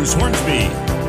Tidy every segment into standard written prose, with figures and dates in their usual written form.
Hornsby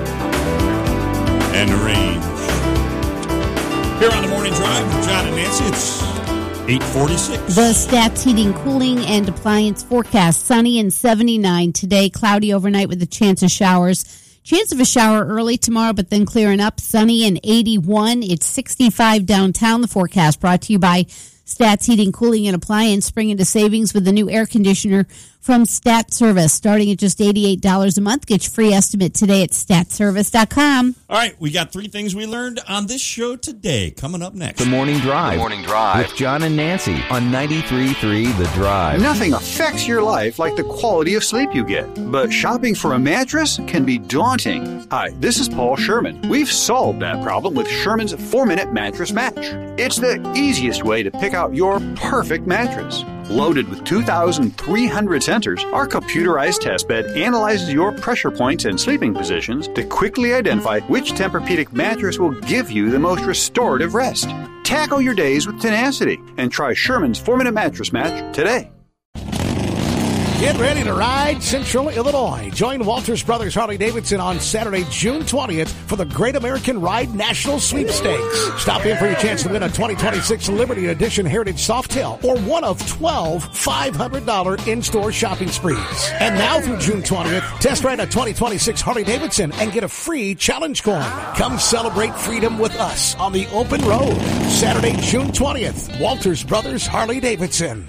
and Range. Here on the Morning Drive with John and Nancy, it's 8:46. The Stats Heating, Cooling, and Appliance forecast. Sunny and 79 today. Cloudy overnight with a chance of showers. Chance of a shower early tomorrow, but then clearing up. Sunny and 81. It's 65 downtown. The forecast brought to you by Stats Heating, Cooling, and Appliance. Spring into savings with the new air conditioner from Stat Service. Starting at just $88 a month. Get your free estimate today at statservice.com. All right, we got three things we learned on this show today. Coming up next. The Morning Drive. The Morning Drive. With John and Nancy on 93.3 The Drive. Nothing affects your life like the quality of sleep you get. But shopping for a mattress can be daunting. Hi, this is Paul Sherman. We've solved that problem with Sherman's 4-Minute Mattress Match. It's the easiest way to pick out your perfect mattress. Loaded with 2,300 sensors, our computerized test bed analyzes your pressure points and sleeping positions to quickly identify which Tempur-Pedic mattress will give you the most restorative rest. Tackle your days with tenacity and try Sherman's 4-Minute Mattress Match today. Get ready to ride Central Illinois. Join Walters Brothers Harley-Davidson on Saturday, June 20th for the Great American Ride National Sweepstakes. Stop in for your chance to win a 2026 Liberty Edition Heritage Softail or one of 12 $500 in-store shopping sprees. And now through June 20th, test ride a 2026 Harley-Davidson and get a free challenge coin. Come celebrate freedom with us on the open road. Saturday, June 20th, Walters Brothers Harley-Davidson.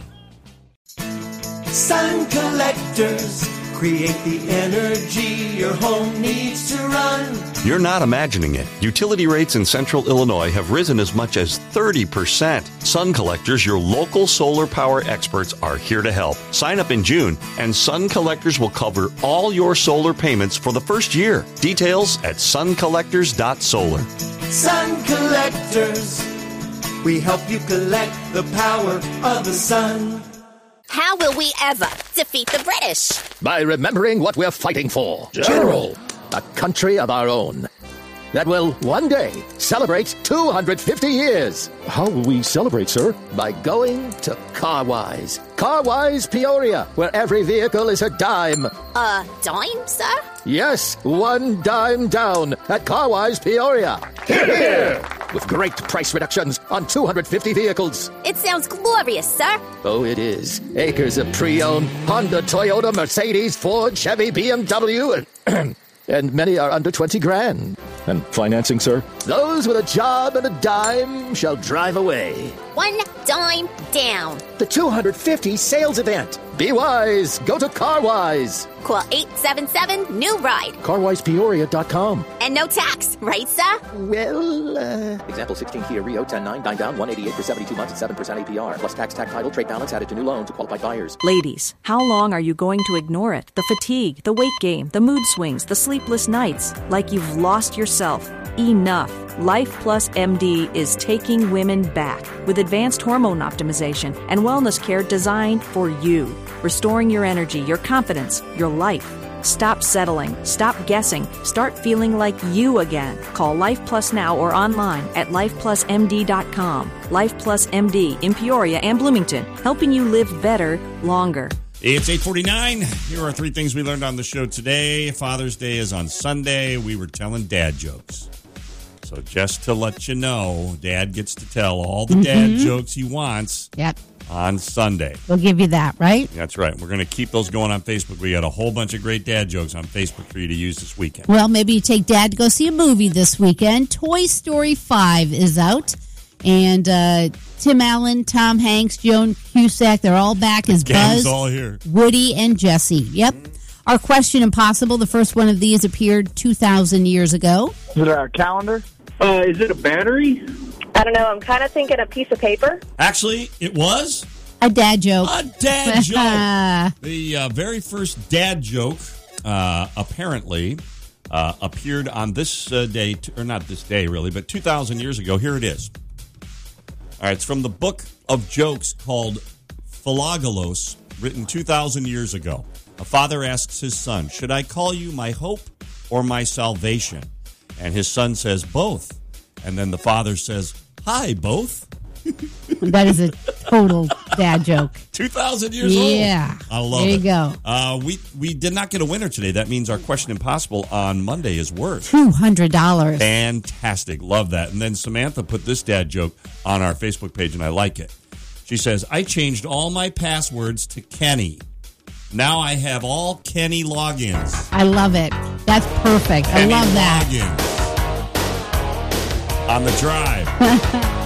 Sun collectors create the energy your home needs to run. You're not imagining it. Utility rates in Central Illinois have risen as much as 30%. Sun Collectors, your local solar power experts, are here to help. Sign up in June, and Sun Collectors will cover all your solar payments for the first year. Details at suncollectors.solar. Sun Collectors, we help you collect the power of the sun. How will we ever defeat the British? By remembering what we're fighting for. General. A country of our own that will one day celebrate 250 years. How will we celebrate, sir? By going to Carwise. Carwise Peoria, where every vehicle is a dime. A dime, sir? Yes, one dime down at Carwise Peoria. Hear, hear! With great price reductions on 250 vehicles. It sounds glorious, sir. Oh, it is. Acres of pre-owned Honda, Toyota, Mercedes, Ford, Chevy, BMW, and many are under 20 grand. And financing, sir? Those with a job and a dime shall drive away. One dime down. The 250 sales event. Be wise. Go to Carwise. Call 877-NEW-RIDE. CarwisePeoria.com. And no tax, right, sir? Well, Example 16 Kia Rio 10.9, 9 down, 188 for 72 months at 7% APR. Plus tax, title, trade balance added to new loan to qualified buyers. Ladies, how long are you going to ignore it? The fatigue, the weight gain, the mood swings, the sleepless nights. Like you've lost yourself. Enough. Life Plus MD is taking women back with advanced hormone optimization and wellness care designed for you. Restoring your energy, your confidence, your life. Stop settling. Stop guessing. Start feeling like you again. Call Life Plus now or online at lifeplusmd.com. Life Plus MD in Peoria and Bloomington, helping you live better, longer. It's 8:49. Here are three things we learned on the show today. Father's Day is on Sunday. We were telling dad jokes. So just to let you know, Dad gets to tell all the dad jokes he wants on Sunday. We'll give you that, right? That's right. We're going to keep those going on Facebook. We got a whole bunch of great dad jokes on Facebook for you to use this weekend. Well, maybe you take Dad to go see a movie this weekend. Toy Story 5 is out. And Tim Allen, Tom Hanks, Joan Cusack, they're all back as Buzz, all here. Woody, and Jesse. Yep. Our Question Impossible, the first one of these appeared 2,000 years ago. Is it a calendar? Is it a battery? I don't know. I'm kind of thinking a piece of paper. Actually, it was a dad joke. A dad joke. The very first dad joke apparently appeared on this day, or not this day really, but 2,000 years ago. Here it is. All right, it's from the book of jokes called Philogelos, written 2,000 years ago. A father asks his son, "Should I call you my hope or my salvation?" And his son says, "Both." And then the father says, "Hi, both." That is a total dad joke. 2,000 years old. Yeah. I love there it. There you go. We did not get a winner today. That means our Question Impossible on Monday is worth $200. Fantastic. Love that. And then Samantha put this dad joke on our Facebook page, and I like it. She says, I changed all my passwords to Kenny. Now I have all Kenny logins. I love it. That's perfect. Kenny I love that. Logins. On the drive.